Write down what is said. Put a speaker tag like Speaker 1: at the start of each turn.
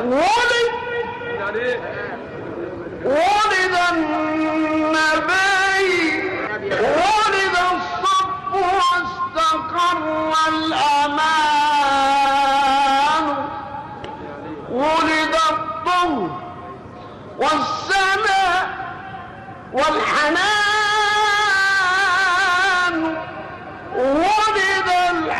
Speaker 1: ولد النبي، ولد الصف واستقر الأمان، ولد الطهر والسماء والحنان